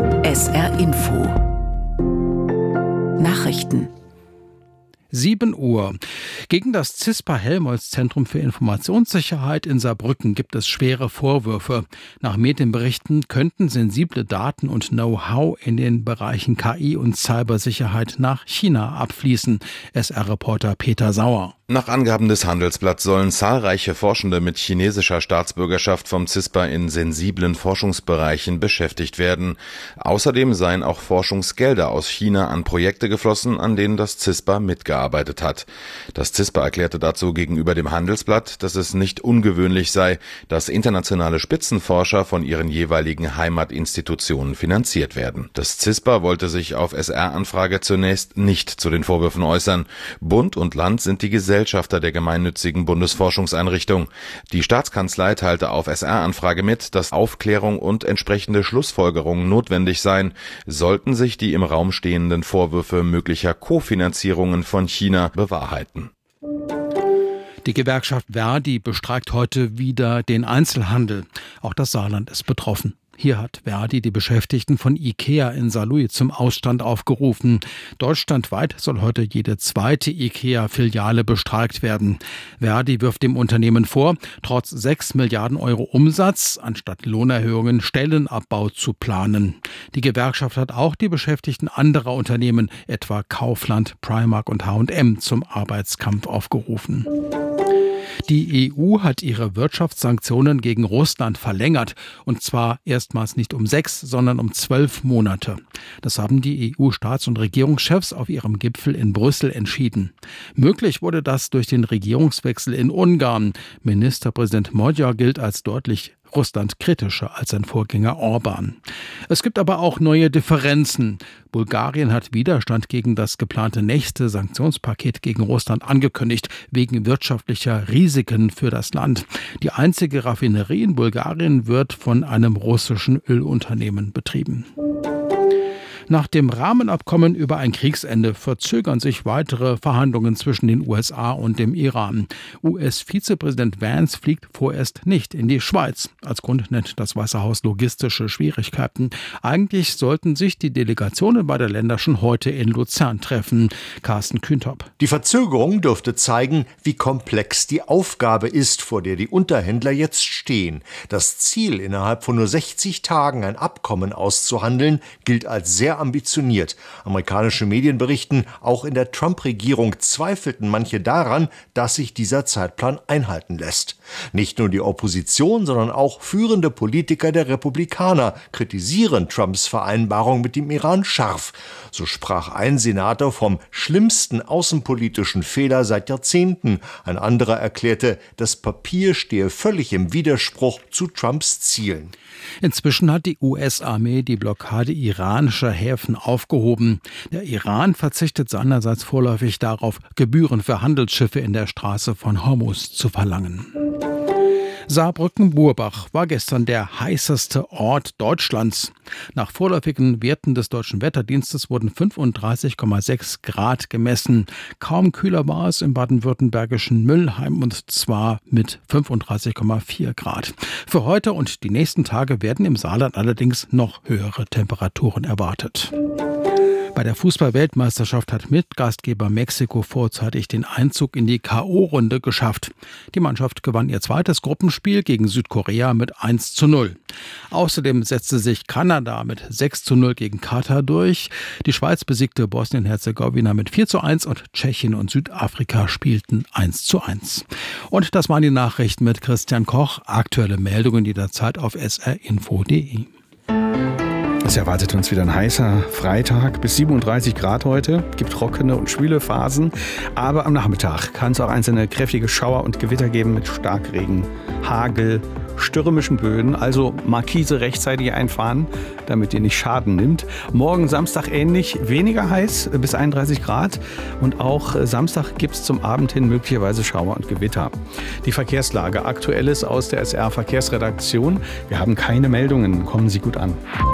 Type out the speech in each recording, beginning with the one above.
SR Info Nachrichten 7 Uhr. Gegen das CISPA-Helmholtz-Zentrum für Informationssicherheit in Saarbrücken gibt es schwere Vorwürfe. Nach Medienberichten könnten sensible Daten und Know-how in den Bereichen KI und Cybersicherheit nach China abfließen. SR-Reporter Peter Sauer. Nach Angaben des Handelsblatts sollen zahlreiche Forschende mit chinesischer Staatsbürgerschaft vom CISPA in sensiblen Forschungsbereichen beschäftigt werden. Außerdem seien auch Forschungsgelder aus China an Projekte geflossen, an denen das CISPA mitgearbeitet hat. Das CISPA erklärte dazu gegenüber dem Handelsblatt, dass es nicht ungewöhnlich sei, dass internationale Spitzenforscher von ihren jeweiligen Heimatinstitutionen finanziert werden. Das CISPA wollte sich auf SR-Anfrage zunächst nicht zu den Vorwürfen äußern. Bund und Land sind die Gesellschafter der gemeinnützigen Bundesforschungseinrichtung. Die Staatskanzlei teilte auf SR-Anfrage mit, dass Aufklärung und entsprechende Schlussfolgerungen notwendig seien, sollten sich die im Raum stehenden Vorwürfe möglicher Kofinanzierungen von China bewahrheiten. Die Gewerkschaft ver.di bestreikt heute wieder den Einzelhandel. Auch das Saarland ist betroffen. Hier hat ver.di die Beschäftigten von IKEA in Saarlouis zum Ausstand aufgerufen. Deutschlandweit soll heute jede zweite IKEA-Filiale bestreikt werden. ver.di wirft dem Unternehmen vor, trotz 6 Milliarden Euro Umsatz anstatt Lohnerhöhungen Stellenabbau zu planen. Die Gewerkschaft hat auch die Beschäftigten anderer Unternehmen, etwa Kaufland, Primark und H&M, zum Arbeitskampf aufgerufen. Die EU hat ihre Wirtschaftssanktionen gegen Russland verlängert, und zwar erstmals nicht um 6, sondern um 12 Monate. Das haben die EU-Staats- und Regierungschefs auf ihrem Gipfel in Brüssel entschieden. Möglich wurde das durch den Regierungswechsel in Ungarn. Ministerpräsident Magyar gilt als deutlich russlandkritischer als sein Vorgänger Orban. Es gibt aber auch neue Differenzen. Bulgarien hat Widerstand gegen das geplante nächste Sanktionspaket gegen Russland angekündigt, wegen wirtschaftlicher Risiken für das Land. Die einzige Raffinerie in Bulgarien wird von einem russischen Ölunternehmen betrieben. Nach dem Rahmenabkommen über ein Kriegsende verzögern sich weitere Verhandlungen zwischen den USA und dem Iran. US-Vizepräsident Vance fliegt vorerst nicht in die Schweiz. Als Grund nennt das Weiße Haus logistische Schwierigkeiten. Eigentlich sollten sich die Delegationen beider Länder schon heute in Luzern treffen. Carsten Kühntop. Die Verzögerung dürfte zeigen, wie komplex die Aufgabe ist, vor der die Unterhändler jetzt stehen. Das Ziel, innerhalb von nur 60 Tagen ein Abkommen auszuhandeln, gilt als sehr ambitioniert. Amerikanische Medien berichten, auch in der Trump-Regierung zweifelten manche daran, dass sich dieser Zeitplan einhalten lässt. Nicht nur die Opposition, sondern auch führende Politiker der Republikaner kritisieren Trumps Vereinbarung mit dem Iran scharf. So sprach ein Senator vom schlimmsten außenpolitischen Fehler seit Jahrzehnten. Ein anderer erklärte, das Papier stehe völlig im Widerspruch zu Trumps Zielen. Inzwischen hat die US-Armee die Blockade iranischer Häfen aufgehoben. Der Iran verzichtet seinerseits vorläufig darauf, Gebühren für Handelsschiffe in der Straße von Hormuz zu verlangen. Saarbrücken-Burbach war gestern der heißeste Ort Deutschlands. Nach vorläufigen Werten des Deutschen Wetterdienstes wurden 35,6 Grad gemessen. Kaum kühler war es im baden-württembergischen Müllheim, und zwar mit 35,4 Grad. Für heute und die nächsten Tage werden im Saarland allerdings noch höhere Temperaturen erwartet. Bei der Fußball-Weltmeisterschaft hat Mitgastgeber Mexiko vorzeitig den Einzug in die K.O.-Runde geschafft. Die Mannschaft gewann ihr zweites Gruppenspiel gegen Südkorea mit 1:0. Außerdem setzte sich Kanada mit 6:0 gegen Katar durch. Die Schweiz besiegte Bosnien-Herzegowina mit 4:1 und Tschechien und Südafrika spielten 1:1. Und das waren die Nachrichten mit Christian Koch. Aktuelle Meldungen jederzeit auf srinfo.de. Es erwartet uns wieder ein heißer Freitag, bis 37 Grad heute. Gibt trockene und schwüle Phasen. Aber am Nachmittag kann es auch einzelne kräftige Schauer und Gewitter geben mit Starkregen, Hagel, stürmischen Böden. Also Markise rechtzeitig einfahren, damit ihr nicht Schaden nimmt. Morgen Samstag ähnlich, weniger heiß, bis 31 Grad. Und auch Samstag gibt es zum Abend hin möglicherweise Schauer und Gewitter. Die Verkehrslage, Aktuelles aus der SR-Verkehrsredaktion. Wir haben keine Meldungen. Kommen Sie gut an.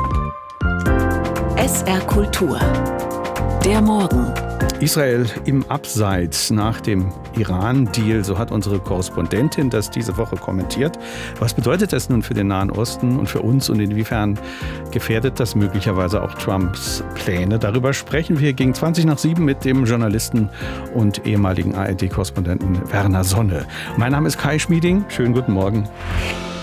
SR Kultur. Der Morgen. Israel im Abseits nach dem Iran-Deal, so hat unsere Korrespondentin das diese Woche kommentiert. Was bedeutet das nun für den Nahen Osten und für uns, und inwiefern Gefährdet das möglicherweise auch Trumps Pläne? Darüber sprechen wir gegen 6:20 mit dem Journalisten und ehemaligen ARD-Korrespondenten Werner Sonne. Mein Name ist Kai Schmieding. Schönen guten Morgen.